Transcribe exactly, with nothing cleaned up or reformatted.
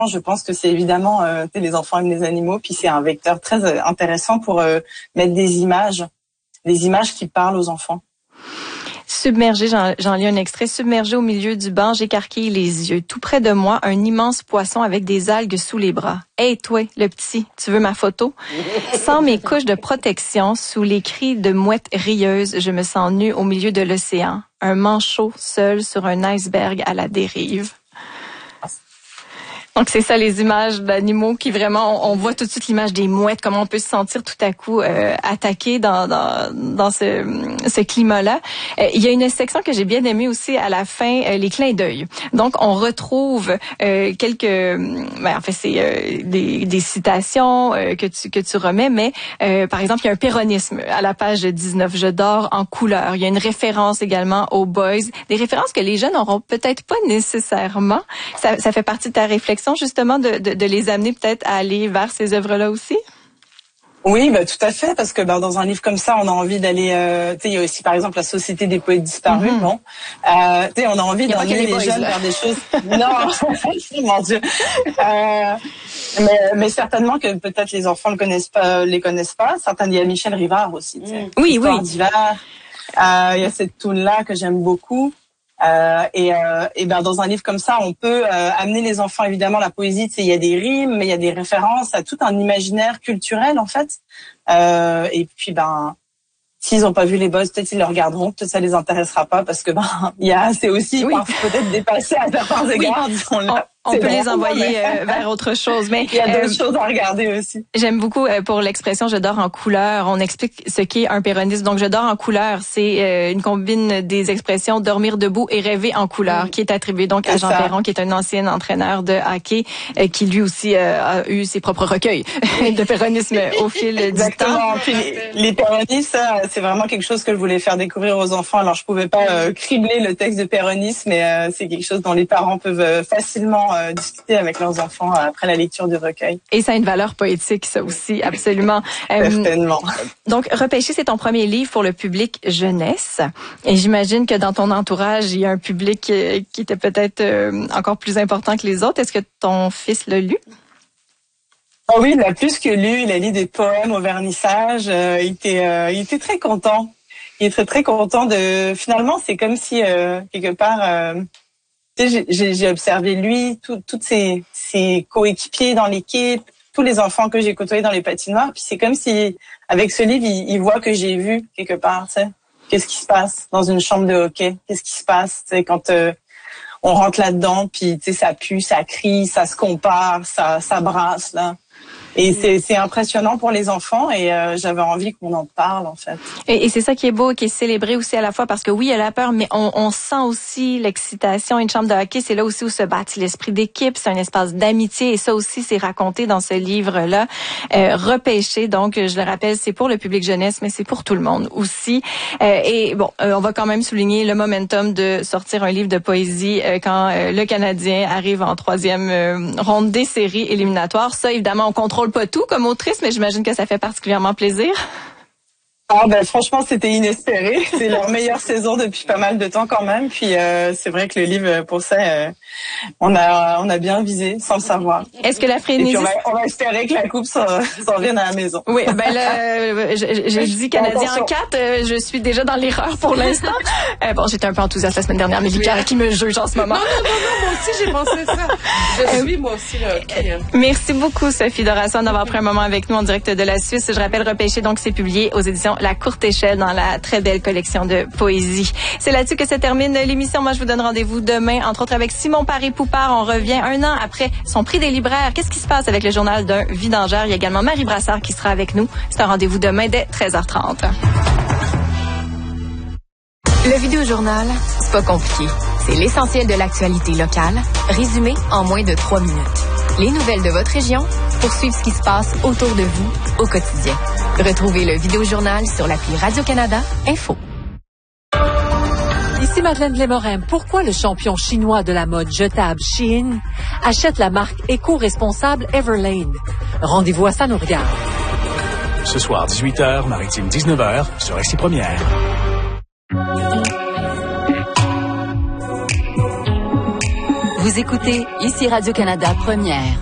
je pense que c'est évidemment, euh, les enfants aiment les animaux, puis c'est un vecteur très euh, intéressant pour euh, mettre des images, des images qui parlent aux enfants. Submergé, j'en, j'en lis un extrait. Submergé au milieu du banc, j'écarquille les yeux. Tout près de moi, un immense poisson avec des algues sous les bras. Hey, toi, le petit, tu veux ma photo? Sans mes couches de protection, sous les cris de mouettes rieuses, je me sens nue au milieu de l'océan. Un manchot seul sur un iceberg à la dérive. Donc, c'est ça, les images d'animaux qui vraiment, on, on voit tout de suite l'image des mouettes, comment on peut se sentir tout à coup euh, attaqué dans, dans, dans ce, ce climat-là. Euh, il y a une section que j'ai bien aimée aussi à la fin, euh, les clins d'œil. Donc, on retrouve euh, quelques, ben, en fait, c'est euh, des, des citations euh, que tu que tu remets, mais euh, par exemple, il y a un péronisme à la page dix-neuf. Je dors en couleur. Il y a une référence également aux Boys, des références que les jeunes n'auront peut-être pas nécessairement. Ça, ça fait partie de ta réflexion, justement, de, de, de les amener peut-être à aller vers ces œuvres-là aussi? Oui, bah, tout à fait, parce que bah, dans un livre comme ça, on a envie d'aller... Euh, tu sais, il y a aussi, par exemple, la Société des poètes disparus, mm-hmm. bon. Euh, tu sais, on a envie d'emmener les, les jeunes vers des choses... Non, mon Dieu. Euh, mais, mais certainement que peut-être les enfants ne connaissent pas, les connaissent pas. Certains, il y a Michel Rivard aussi, tu sais. Oui, Histoire oui. d'hiver. Euh, il y a cette toune-là que j'aime beaucoup. Euh, et, euh, et ben dans un livre comme ça, on peut euh, amener les enfants, évidemment, la poésie. Tu sais, il y a des rimes, mais il y a des références à tout un imaginaire culturel en fait. Euh, et puis ben s'ils n'ont pas vu les Boys, peut-être ils le regarderont, peut-être ça les intéressera pas parce que ben il y a c'est aussi oui. peut-être dépassé à certains égards. Oui. On, on peut les envoyer euh, vers autre chose, mais il y a d'autres euh, choses à regarder aussi. J'aime beaucoup euh, pour l'expression je dors en couleur. On explique ce qu'est un péronisme. Donc je dors en couleur, c'est euh, une combine des expressions dormir debout et rêver en couleur, mmh. qui est attribuée donc à Jean ça. Perron, qui est un ancien entraîneur de hockey, euh, qui lui aussi euh, a eu ses propres recueils de péronisme au fil Exactement. du temps. Puis les, les péronismes, ça, c'est vraiment quelque chose que je voulais faire découvrir aux enfants. Alors je pouvais pas euh, cribler le texte de péronisme, mais euh, c'est quelque chose dont les parents peuvent euh, facilement Euh, discuter avec leurs enfants euh, après la lecture du recueil. Et ça a une valeur poétique, ça aussi, absolument. Certainement. Euh, donc, Repêcher, c'est ton premier livre pour le public jeunesse. Et j'imagine que dans ton entourage, il y a un public qui, qui était peut-être euh, encore plus important que les autres. Est-ce que ton fils l'a lu? Oh oui, il l'a plus que lu. Il a lu des poèmes au vernissage. Euh, il était, euh, il était très content. Il est très, très content de... Finalement, c'est comme si, euh, quelque part... Euh, J'ai, j'ai observé lui, tous ses, ses coéquipiers dans l'équipe, tous les enfants que j'ai côtoyés dans les patinoires. Puis c'est comme si, avec ce livre, il, il voit que j'ai vu quelque part, tu sais, qu'est-ce qui se passe dans une chambre de hockey, qu'est-ce qui se passe, tu sais, quand euh, on rentre là-dedans, puis tu sais, ça pue, ça crie, ça se compare, ça, ça brasse là. Et c'est, c'est impressionnant pour les enfants et euh, j'avais envie qu'on en parle en fait. Et, et c'est ça qui est beau et qui est célébré aussi à la fois parce que oui, il y a la peur, mais on, on sent aussi l'excitation. Une chambre de hockey, c'est là aussi où se bâtit l'esprit d'équipe, c'est un espace d'amitié et ça aussi, c'est raconté dans ce livre-là. Euh, Repêcher, donc je le rappelle, c'est pour le public jeunesse, mais c'est pour tout le monde aussi. Euh, et bon, euh, on va quand même souligner le momentum de sortir un livre de poésie euh, quand euh, le Canadien arrive en troisième euh, ronde des séries éliminatoires. Ça, évidemment, on contrôle pas tout comme autrice, mais j'imagine que ça fait particulièrement plaisir. Ah ben franchement c'était inespéré, c'est leur meilleure saison depuis pas mal de temps quand même. Puis euh, c'est vrai que le livre pour ça, euh, on a on a bien visé sans le savoir. Est-ce que la frénésie... on, va, on va espérer que la coupe s'en, s'en vienne à la maison. Oui, ben là, je, je dis Canadien en quatre, euh, je suis déjà dans l'erreur pour l'instant. Euh, bon, j'étais un peu enthousiaste la semaine dernière, mais Lucas qui me juge en ce moment. Non, non, non, non, moi aussi j'ai pensé ça. Je suis moi aussi là. Okay. Merci beaucoup Sophie Dorasson d'avoir pris un moment avec nous en direct de la Suisse. Je rappelle Repêcher, donc c'est publié aux éditions La Courte Échelle dans la très belle collection de poésie. C'est là-dessus que se termine l'émission. Moi, je vous donne rendez-vous demain, entre autres avec Simon Paré-Poupard. On revient un an après son prix des libraires. Qu'est-ce qui se passe avec le journal d'un vidangeur? Il y a également Marie Brassard qui sera avec nous. C'est un rendez-vous demain dès treize heures trente. Le Vidéojournal, c'est pas compliqué. C'est l'essentiel de l'actualité locale, résumé en moins de trois minutes. Les nouvelles de votre région pour suivre ce qui se passe autour de vous au quotidien. Retrouvez le Vidéojournal sur l'appli Radio-Canada Info. Ici Madeleine Lémorin. Pourquoi le champion chinois de la mode jetable Shein achète la marque éco-responsable Everlane? Rendez-vous à Ça nous regarde. Ce soir, dix-huit heures, Maritime dix-neuf heures, sur Ici Première. Vous écoutez ici Radio-Canada Première.